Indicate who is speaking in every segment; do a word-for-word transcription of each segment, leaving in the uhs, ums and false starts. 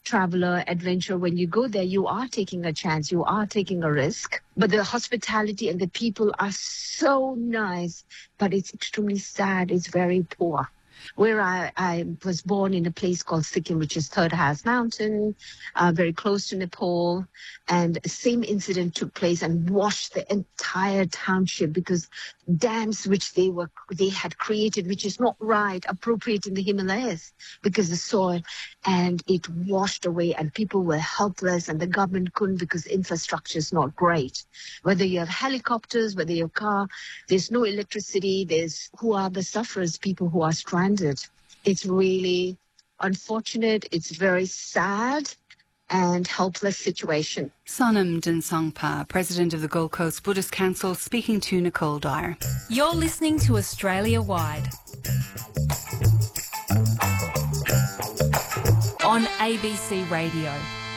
Speaker 1: traveler, adventurer, when you go there, you are taking a chance, you are taking a risk. But the hospitality and the people are so nice, but it's extremely sad. It's very poor. Where I, I was born in a place called Sikkim, which is Third Highest Mountain, uh, very close to Nepal. And the same incident took place and washed the entire township because dams which they were they had created, which is not right, appropriate in the Himalayas because the soil, and it washed away and people were helpless and the government couldn't because infrastructure is not great. Whether you have helicopters, whether you have car, there's no electricity, there's who are the sufferers, people who are stranded. It's really unfortunate. It's very sad and helpless situation.
Speaker 2: Sonam Dinsongpa, President of the Gold Coast Buddhist Council, speaking to Nicole Dyer.
Speaker 3: You're listening to Australia Wide on A B C Radio.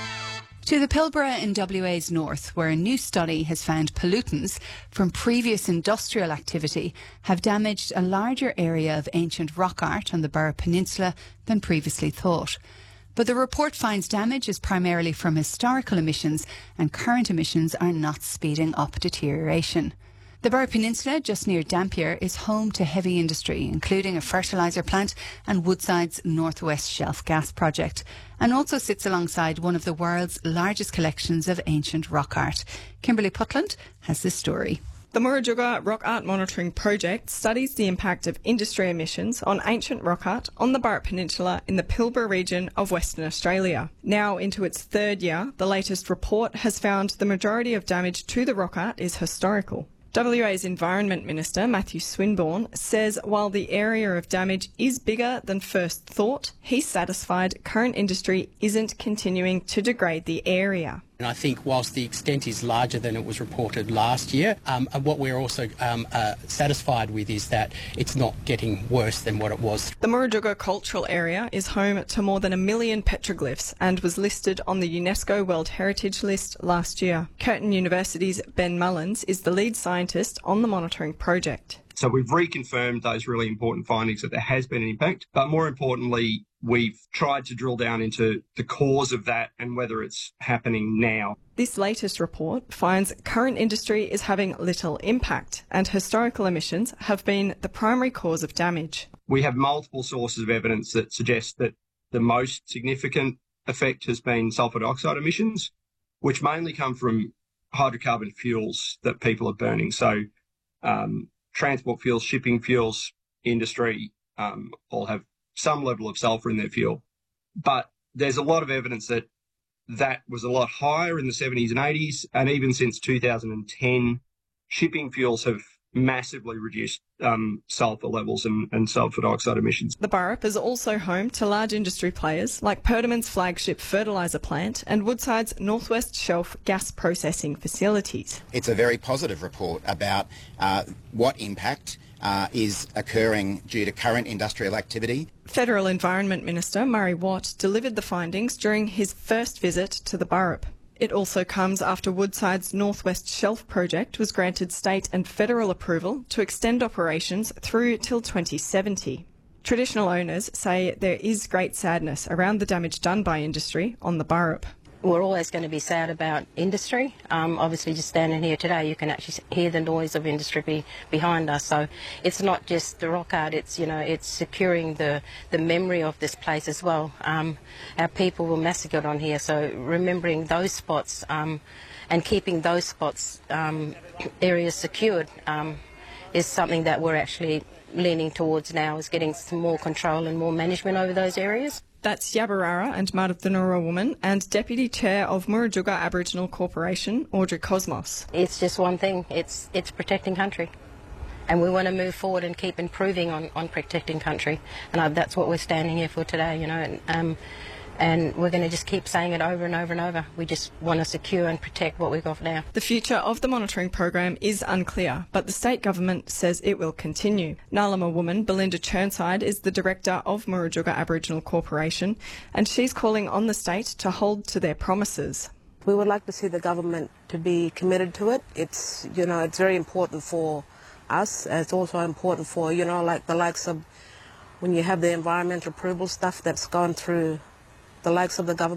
Speaker 2: To the Pilbara in W A's north, where a new study has found pollutants from previous industrial activity have damaged a larger area of ancient rock art on the Burra Peninsula than previously thought. But the report finds damage is primarily from historical emissions, and current emissions are not speeding up deterioration. The Burra Peninsula, just near Dampier, is home to heavy industry, including a fertiliser plant and Woodside's North West Shelf gas project, and also sits alongside one of the world's largest collections of ancient rock art. Kimberly Putland has this story.
Speaker 4: The Murujuga Rock Art Monitoring Project studies the impact of industry emissions on ancient rock art on the Burra Peninsula in the Pilbara region of Western Australia. Now into its third year, the latest report has found the majority of damage to the rock art is historical. W A's Environment Minister, Matthew Swinburne, says while the area of damage is bigger than first thought, he's satisfied current industry isn't continuing to degrade the area.
Speaker 5: And I think whilst the extent is larger than it was reported last year, um, what we're also um, uh, satisfied with is that it's not getting worse than what it was.
Speaker 4: The Murujuga Cultural Area is home to more than a million petroglyphs and was listed on the UNESCO World Heritage List last year. Curtin University's Ben Mullins is the lead scientist on the monitoring project.
Speaker 6: So we've reconfirmed those really important findings that there has been an impact, but more importantly, we've tried to drill down into the cause of that and whether it's happening now.
Speaker 4: This latest report finds current industry is having little impact and historical emissions have been the primary cause of damage.
Speaker 6: We have multiple sources of evidence that suggest that the most significant effect has been sulphur dioxide emissions, which mainly come from hydrocarbon fuels that people are burning. So um, transport fuels, shipping fuels, industry um, all have some level of sulphur in their fuel. But there's a lot of evidence that that was a lot higher in the seventies and eighties, and even since two thousand ten, shipping fuels have massively reduced um, sulphur levels and, and sulphur dioxide emissions.
Speaker 4: The Burrup is also home to large industry players like Perdaman's flagship fertiliser plant and Woodside's North West Shelf gas processing facilities.
Speaker 7: It's a very positive report about uh, what impact Uh, is occurring due to current industrial activity.
Speaker 4: Federal Environment Minister Murray Watt delivered the findings during his first visit to the Burrup. It also comes after Woodside's North West Shelf project was granted state and federal approval to extend operations through till twenty seventy. Traditional owners say there is great sadness around the damage done by industry on the Burrup.
Speaker 8: We're always going to be sad about industry. Um, obviously, just standing here today, you can actually hear the noise of industry be behind us. So it's not just the rock art, it's, you know, it's securing the, the memory of this place as well. Um, our people were massacred on here, so remembering those spots um, and keeping those spots, um, areas secured um, is something that we're actually leaning towards now, is getting some more control and more management over those areas.
Speaker 4: That's Yabarara and Mardathanura woman and Deputy Chair of Murujuga Aboriginal Corporation, Audrey Cosmos.
Speaker 8: It's just one thing, it's it's protecting country. And we want to move forward and keep improving on, on protecting country. And uh, that's what we're standing here for today, you know. And, um, and we're going to just keep saying it over and over and over. We just want to secure and protect what we've got now.
Speaker 4: The future of the monitoring program is unclear, but the state government says it will continue. Nalama woman Belinda Churnside is the director of Murujuga Aboriginal Corporation, and she's calling on the state to hold to their promises.
Speaker 9: We would like to see the government to be committed to it. It's, you know, it's very important for us. It's also important for, you know, like the likes of when you have the environmental approval stuff that's gone through the likes of the government.